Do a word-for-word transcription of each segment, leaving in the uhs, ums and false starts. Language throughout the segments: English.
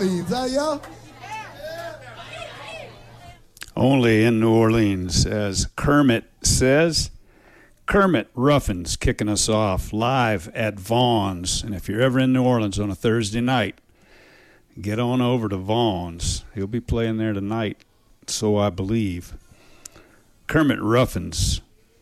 Orleans, huh, y'all? Only in New Orleans, as Kermit says. Kermit Ruffins kicking us off live at Vaughn's. And if you're ever in New Orleans on a Thursday night, get on over to Vaughn's. He'll be playing there tonight, so I believe. Kermit Ruffins,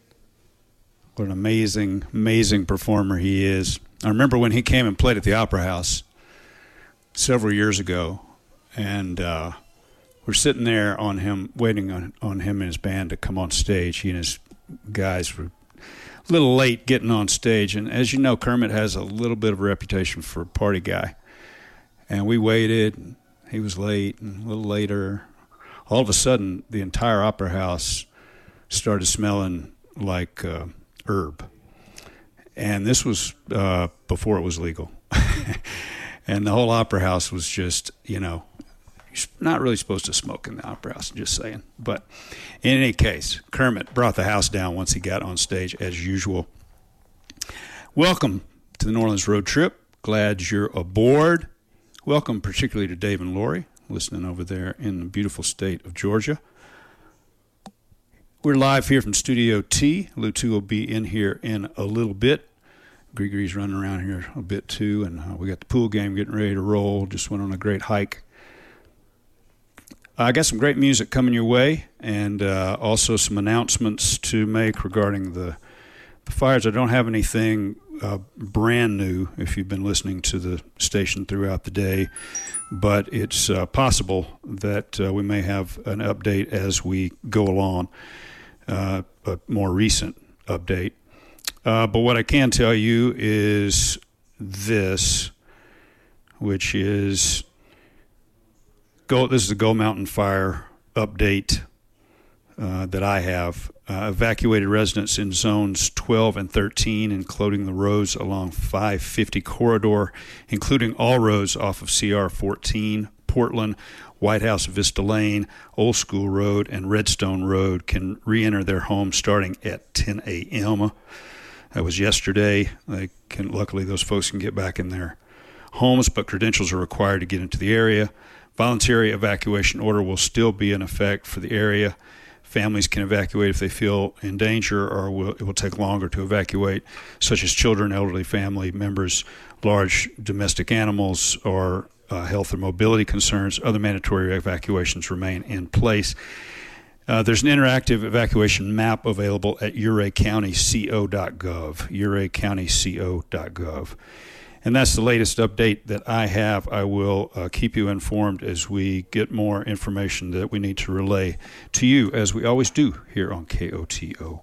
what an amazing, amazing performer he is. I remember when he came and played at the Opera House several years ago, and uh, we're sitting there on him, waiting on, on him and his band to come on stage. He and his guys were a little late getting on stage, and as you know, Kermit has a little bit of a reputation for a party guy. And we waited, and he was late, and a little later, all of a sudden, the entire Opera House started smelling like uh, herb. And this was uh, before it was legal. And the whole Opera House was just, you know, you're not really supposed to smoke in the Opera House, just saying. But in any case, Kermit brought the house down once he got on stage, as usual. Welcome to the New Orleans Road Trip. Glad you're aboard. Welcome particularly to Dave and Lori, listening over there in the beautiful state of Georgia. We're live here from Studio T. Lou two will be in here in a little bit. Gregory's running around here a bit too, and uh, we got the pool game getting ready to roll. Just went on a great hike. I got some great music coming your way, and uh, also some announcements to make regarding the, the fires. I don't have anything uh, brand new if you've been listening to the station throughout the day, but it's uh, possible that uh, we may have an update as we go along, uh, a more recent update. Uh, but what I can tell you is this, which is... Go, this is the Gold Mountain Fire update uh, that I have. Uh, evacuated residents in zones twelve and thirteen, including the roads along five fifty corridor, including all roads off of C R fourteen, Portland, White House Vista Lane, Old School Road, and Redstone Road, can re-enter their homes starting at ten a.m. That was yesterday. They can, luckily, those folks can get back in their homes, but credentials are required to get into the area. Voluntary evacuation order will still be in effect for the area. Families can evacuate if they feel in danger, or will, it will take longer to evacuate, such as children, elderly family members, large domestic animals, or uh, health or mobility concerns. Other mandatory evacuations remain in place. Uh, there's an interactive evacuation map available at uray county co dot gov, uray county co dot gov. And that's the latest update that I have. I will uh, keep you informed as we get more information that we need to relay to you, as we always do here on K O T O.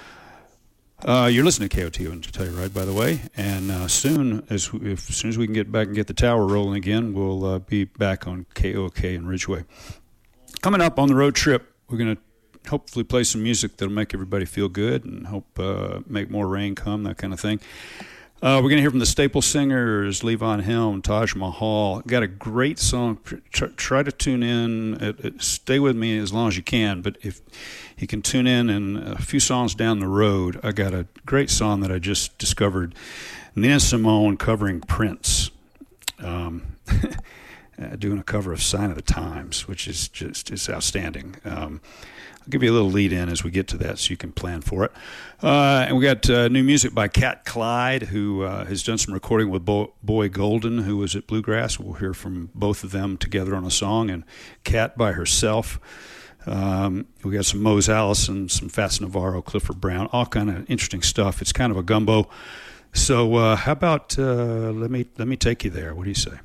Uh, you're listening to K O T O and Telluride, by the way. And uh, soon, as we, if, as soon as we can get back and get the tower rolling again, we'll uh, be back on K O K in Ridgeway. Coming up on the road trip, we're going to hopefully play some music that'll make everybody feel good and hope uh, make more rain come, that kind of thing. Uh, we're going to hear from the Staple Singers, Levon Helm, Taj Mahal. Got a great song. Try, try to tune in. It, it, stay with me as long as you can. But if you can tune in, and a few songs down the road, I got a great song that I just discovered. Nina Simone covering Prince. Um, doing a cover of Sign of the Times, which is just is outstanding. Um, I'll give you a little lead in as we get to that so you can plan for it. Uh, and we got uh, new music by Cat Clyde, who uh, has done some recording with Bo- Boy Golden, who was at Bluegrass. We'll hear from both of them together on a song, and Cat by herself. Um, we got some Mose Allison, some Fats Navarro, Clifford Brown, all kind of interesting stuff. It's kind of a gumbo. So uh, how about uh, let me let me take you there. What do you say?